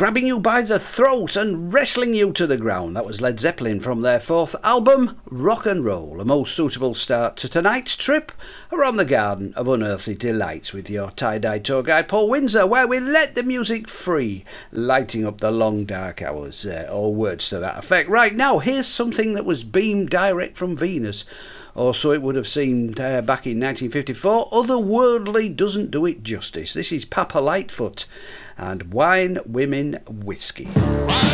grabbing you by the throat and wrestling you to the ground. That was Led Zeppelin from their fourth album, Rock and Roll, a most suitable start to tonight's trip around the Garden of Unearthly Delights with your tie-dye tour guide Paul Windsor, where we let the music free, lighting up the long dark hours, or words to that effect. Right now, here's something that was beamed direct from Venus, or so it would have seemed back in 1954. Otherworldly doesn't do it justice. This is Papa Lightfoot and Wine, Women, Whiskey.